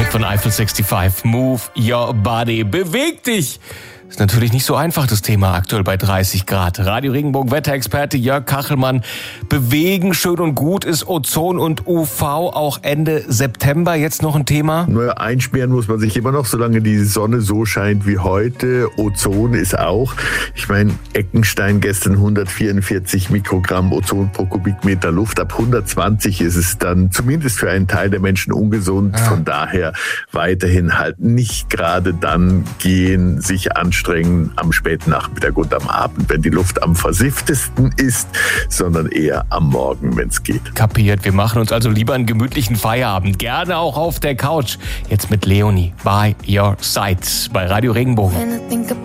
Track von Eiffel 65. Move your body. Beweg dich! Ist natürlich nicht so einfach, das Thema aktuell bei 30 Grad. Radio Regenbogen Wetterexperte Jörg Kachelmann. Bewegen, schön und gut, ist Ozon und UV auch Ende September jetzt noch ein Thema? Naja, einsperren muss man sich immer noch, solange die Sonne so scheint wie heute. Ozon ist auch. Ich meine, Eckenstein gestern 144 Mikrogramm Ozon pro Kubikmeter Luft. Ab 120 ist es dann zumindest für einen Teil der Menschen ungesund. Von daher weiterhin halt nicht gerade dann gehen, sich anstrengen am späten Nachmittag und am Abend, wenn die Luft am versifftesten ist, sondern eher am Morgen, wenn es geht. Kapiert. Wir machen uns also lieber einen gemütlichen Feierabend. Gerne auch auf der Couch. Jetzt mit Leonie. By your side. Bei Radio Regenbogen.